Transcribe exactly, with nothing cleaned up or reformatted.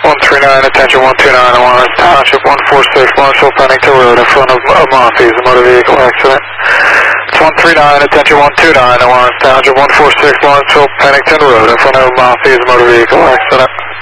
one three nine, attention one two nine, Lawrence Township, one four six, Lawrenceville, Pennington Road, in front of uh, Murphy's, a motor vehicle accident. It's one three nine, attention one two nine, Lawrence Township, one four six, Lawrenceville, Pennington Road, in front of Murphy's, motor vehicle accident.